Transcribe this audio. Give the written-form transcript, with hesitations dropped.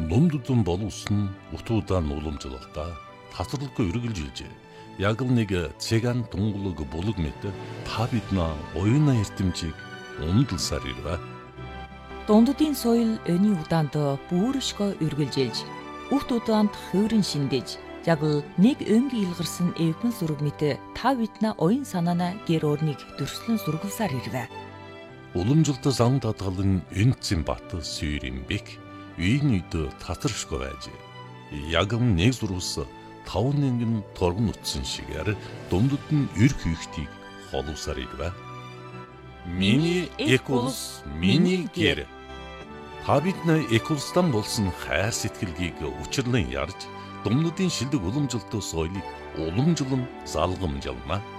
Номдудун боловсон утуудан уламжлалтаа тасралгүй үргэлжилжээ. Яг л нэг цэган тунгалаг булаг мэт та биднээ оюуна эрдэмжийг өмдөлсаар ирвэ. Дунддын соёл өний удаанд бүршгөө үргэлжилж, үхт удаанд хувирын шиндэж, яг л нэг өнгийн илгарсан эвгэн зураг мэт та биднээ оюун санаана гэр орныг дөрслөн сургалсаар ирвэ. Уламжлалт зан татгалан энцэн бат сүйрэмбек үйн үйд татаршгүй байж. Яг нэг зурвас 5,000 торгон утсан шигээр дундад нь эрх ихтийг холовсаар ирвэ. Миний экулс, миний гэр. Та биднээ экулстан болсон хайр сэтгэлгийг учирлан ярьж, дундадын шилдэг уламжлалт соёлыг уламжлан залгамжлана.